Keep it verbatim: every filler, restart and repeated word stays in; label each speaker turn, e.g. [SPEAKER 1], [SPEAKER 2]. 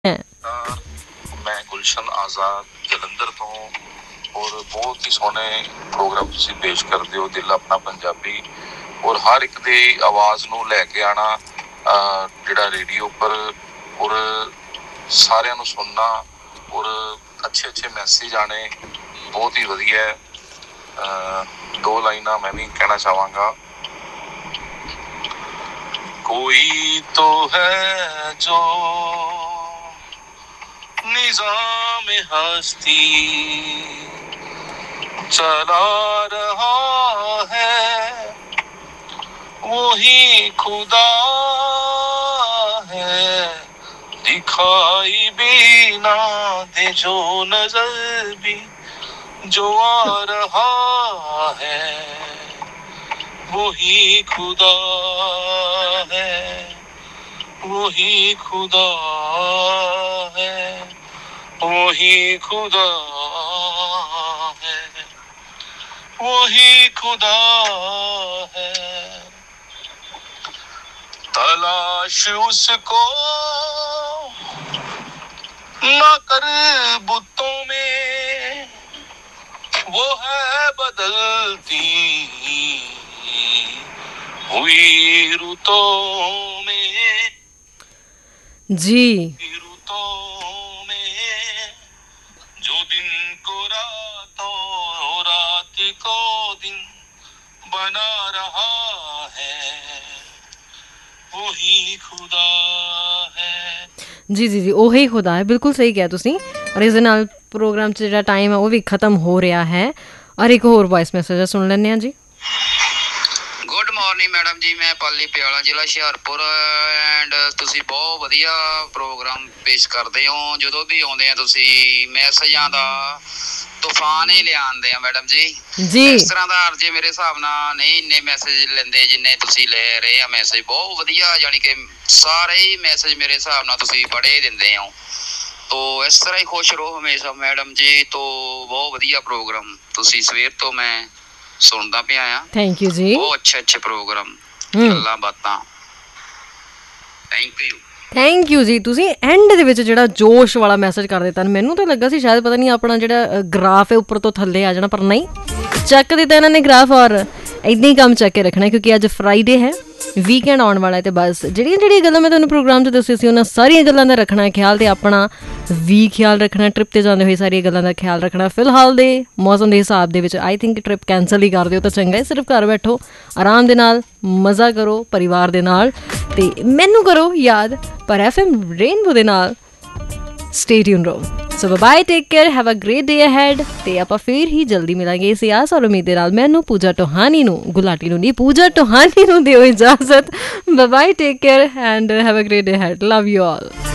[SPEAKER 1] मैं गुलशन आजाद जलंधर तो और बहुत ही सोहने प्रोग्राम तुसीं पेश करदे हो दिल अपना पंजाबी और हर एक दी आवाज़ नूं लैके आना जिहड़ा रेडियो पर और सारिआं नूं सुनना और अच्छे अच्छे मैसेज आने बहुत ही वधिया है। दो लाइनां मैं भी कहना चाहांगा। कोई तो है जो निज़ाम हस्ती चला रहा है, वही खुदा है, दिखाई भी ना दे जो नजर भी जो आ रहा है, वही खुदा है, वही खुदा है, वही खुदा है, वही खुदा है। तलाश उसको ना कर बुतों में, वो है बदलती हुई रुतों में
[SPEAKER 2] जी।
[SPEAKER 1] रुतों में जो दिन को रातों रात को दिन बना रहा है, वही खुदा है।
[SPEAKER 2] जी जी जी ਉਹੀ ਖੁਦਾ ਹੈ, ਬਿਲਕੁਲ ਸਹੀ ਕਿਹਾ ਤੁਸੀਂ। ਔਰ ਇਸ ਦੇ ਨਾਲ ਪ੍ਰੋਗਰਾਮ 'ਚ ਜਿਹੜਾ ਟਾਈਮ ਹੈ ਉਹ ਵੀ ਖਤਮ ਹੋ ਰਿਹਾ ਹੈ। ਔਰ ਇੱਕ ਹੋਰ ਵੌਇਸ ਮੈਸੇਜ ਸੁਣ ਲੈਂਦੇ ਹਾਂ ਜੀ।
[SPEAKER 3] ਗੁੱਡ ਮਾਰਨਿੰਗ ਮੈਡਮ ਜੀ, ਮੈਂ ਪਾਲੀ ਪਿਆਲਾ ਜ਼ਿਲ੍ਹਾ ਹੁਸ਼ਿਆਰਪੁਰ ਐਂਡ ਤੁਸੀਂ ਬਹੁਤ ਵਧੀਆ ਪ੍ਰੋਗਰਾਮ ਪੇਸ਼ ਕਰਦੇ ਹੋ। ਜਦੋਂ ਵੀ ਆਉਂਦੇ ਆ ਤੁਸੀਂ ਮੈਸੇਜਾਂ ਦਾ ਤੂਫਾਨ ਹੀ ਲਿਆਉਂਦੇ ਆ ਮੈਡਮ ਜੀ।
[SPEAKER 2] ਜੀ
[SPEAKER 3] ਇਸ ਤਰ੍ਹਾਂ ਦਾ ਅਰਜੇ ਮੇਰੇ ਹਿਸਾਬ ਨਾਲ ਨਹੀਂ ਇੰਨੇ ਮੈਸੇਜ ਲੈਂਦੇ ਜਿੰਨੇ ਤੁਸੀਂ ਲੈ ਰਹੇ ਆ ਮੈਸੇਜ। ਬਹੁਤ ਵਧੀਆ, ਯਾਨੀ ਕਿ ਸਾਰੇ ਹੀ ਮੈਸੇਜ ਮੇਰੇ ਹਿਸਾਬ ਨਾਲ ਤੁਸੀਂ ਪੜ੍ਹੇ ਦਿੰਦੇ ਹੋ। ਤੋ ਇਸ ਤਰ੍ਹਾਂ ਹੀ ਖੁਸ਼ ਰਹੋ ਹਮੇਸ਼ਾ ਮੈਡਮ ਜੀ। ਤੋ ਬਹੁਤ ਵਧੀਆ ਪ੍ਰੋਗਰਾਮ ਤੁਸੀਂ ਸਵੇਰ ਤੋਂ ਮੈਂ ਸੁਣਦਾ ਪਿਆ ਆ।
[SPEAKER 2] ਥੈਂਕ ਯੂ ਜੀ।
[SPEAKER 3] ਬਹੁਤ ਅੱਛੇ ਅੱਛੇ ਪ੍ਰੋਗਰਾਮ, ਗੱਲਾਂ ਬਾਤਾਂ। ਥੈਂਕ ਯੂ
[SPEAKER 2] ਥੈਂਕ ਯੂ ਜੀ। ਤੁਸੀਂ ਐਂਡ ਦੇ ਵਿੱਚ ਜਿਹੜਾ ਜੋਸ਼ ਵਾਲਾ ਮੈਸੇਜ ਕਰ ਦਿੱਤਾ, ਮੈਨੂੰ ਤਾਂ ਲੱਗਾ ਸੀ ਸ਼ਾਇਦ ਪਤਾ ਨਹੀਂ ਆਪਣਾ ਜਿਹੜਾ ਗ੍ਰਾਫ ਹੈ ਉੱਪਰ ਤੋਂ ਥੱਲੇ ਆ ਜਾਣਾ, ਪਰ ਨਹੀਂ, ਚੱਕ ਦਿੱਤਾ ਇਹਨਾਂ ਨੇ ਗ੍ਰਾਫ। ਔਰ ਇੱਦਾਂ ਹੀ ਕੰਮ ਚੱਕ ਕੇ ਰੱਖਣਾ ਕਿਉਂਕਿ ਅੱਜ ਫਰਾਈਡੇ ਹੈ, ਵੀਕਐਂਡ ਆਉਣ ਵਾਲਾ। ਅਤੇ ਬਸ ਜਿਹੜੀਆਂ ਜਿਹੜੀਆਂ ਗੱਲਾਂ ਮੈਂ ਤੁਹਾਨੂੰ ਪ੍ਰੋਗਰਾਮ 'ਚ ਦੱਸੀਆਂ ਸੀ ਉਹਨਾਂ ਸਾਰੀਆਂ ਗੱਲਾਂ ਦਾ ਰੱਖਣਾ ਖਿਆਲ, ਅਤੇ ਆਪਣਾ ਵੀ ਖਿਆਲ ਰੱਖਣਾ। ਟ੍ਰਿਪ 'ਤੇ ਜਾਂਦੇ ਹੋਏ ਸਾਰੀਆਂ ਗੱਲਾਂ ਦਾ ਖਿਆਲ ਰੱਖਣਾ। ਫਿਲਹਾਲ ਦੇ ਮੌਸਮ ਦੇ ਹਿਸਾਬ ਦੇ ਵਿੱਚ ਆਈ ਥਿੰਕ ਟ੍ਰਿਪ ਕੈਂਸਲ ਹੀ ਕਰ ਦਿਓ ਤਾਂ ਚੰਗਾ ਹੈ। ਸਿਰਫ ਘਰ ਬੈਠੋ, ਆਰਾਮ ਦੇ ਨਾਲ ਮਜ਼ਾ ਕਰੋ ਪਰਿਵਾਰ ਦੇ ਨਾਲ, ਅਤੇ ਮੈਨੂੰ ਕਰੋ ਯਾਦ ਪਰ ਐਫ ਐਮ ਰੇਨਬੋ ਦੇ ਨਾਲ। ਸਟੇ ਟਿਊਨ ਰਹੋ। So bye, take care, have a great day ahead. ਅਤੇ ਆਪਾਂ ਫਿਰ ਹੀ ਜਲਦੀ ਮਿਲਾਂਗੇ ਇਸ ਆਸ ਔਰ ਉਮੀਦ ਦੇ ਨਾਲ। ਮੈਨੂੰ ਪੂਜਾ ਟੋਹਾਨੀ ਨੂੰ, ਗੁਲਾਟੀ ਨੂੰ ਨਹੀਂ, ਪੂਜਾ ਟੋਹਾਨੀ ਨੂੰ ਦਿਓ ਇਜਾਜ਼ਤ। Bye, take care and have a great day ahead. Love you all.